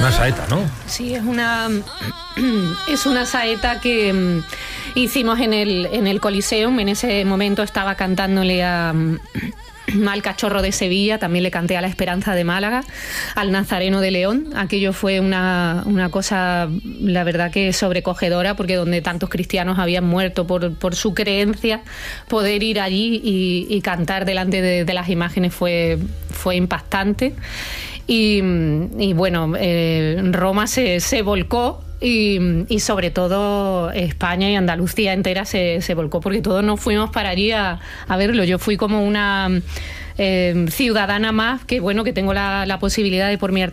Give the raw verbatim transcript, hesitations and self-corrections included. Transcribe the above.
Una saeta, ¿no? Sí, es una es una saeta que um, hicimos en el en el Coliseum. En ese momento estaba cantándole a um, al Cachorro de Sevilla, también le canté a la Esperanza de Málaga, al Nazareno de León. Aquello fue una, una cosa, la verdad que sobrecogedora, porque donde tantos cristianos habían muerto por, por su creencia, poder ir allí y, y cantar delante de, de las imágenes fue, fue impactante. Y, y bueno, eh, Roma se, se volcó. Y, y sobre todo España y Andalucía entera se, se volcó, porque todos nos fuimos para allí a, a verlo. Yo fui como una eh, ciudadana más, que bueno, que tengo la, la posibilidad de por mi